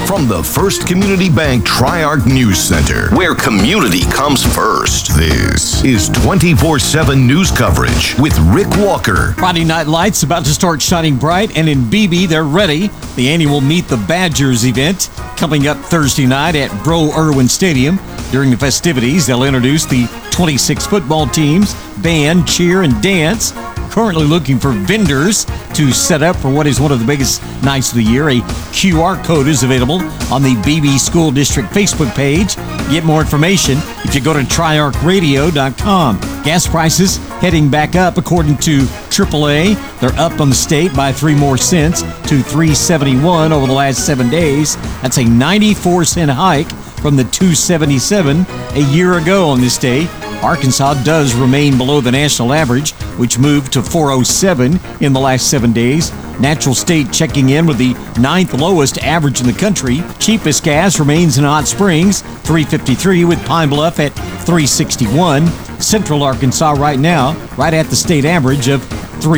from the First Community Bank Tri-Arc News Center, where community comes first. This is 24/7 news coverage with Rick Walker. Friday Night Lights about to start shining bright, and in Beebe, they're ready. The annual Meet the Badgers event coming up Thursday night at Bro Irwin Stadium. During the festivities, they'll introduce the 26 football teams, band, cheer, and dance. Currently looking for vendors to set up for what is one of the biggest nights of the year. A QR code is available on the Beebe School District Facebook page. Get more information if you go to triarcradio.com. Gas prices heading back up according to AAA. They're up on the state by 3 more cents to $3.71 over the last 7 days. That's a 94-cent hike from the $2.77 a year ago on this day. Arkansas does remain below the national average, which moved to $4.07 in the last 7 days. Natural State checking in with the 9th lowest average in the country. Cheapest gas remains in Hot Springs, $3.53, with Pine Bluff at $3.61. Central Arkansas right now, right at the state average of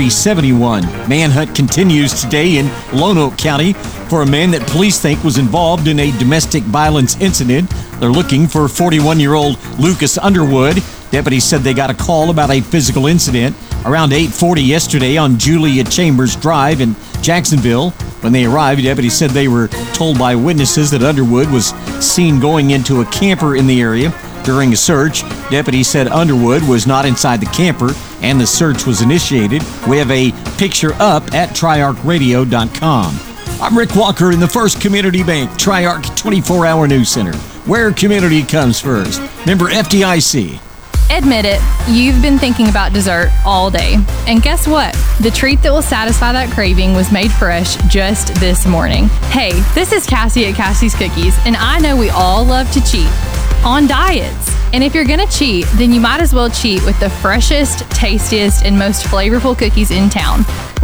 $3.71. Manhunt continues today in Lonoke County for a man that police think was involved in a domestic violence incident. They're looking for 41-year-old Lucas Underwood. Deputies said they got a call about a physical incident around 8:40 yesterday on Julia Chambers Drive in Jacksonville. When they arrived, deputies said they were told by witnesses that Underwood was seen going into a camper in the area. During a search, deputies said Underwood was not inside the camper, and the search was initiated. We have a picture up at triarcradio.com. I'm Rick Walker in the First Community Bank Tri-Arc 24-hour News Center, where community comes first. Member FDIC. Admit it, you've been thinking about dessert all day. And guess what? The treat that will satisfy that craving was made fresh just this morning. Hey, this is Cassie at Cassie's Cookies, and I know we all love to cheat on diets. And if you're gonna cheat, then you might as well cheat with the freshest, tastiest, and most flavorful cookies in town.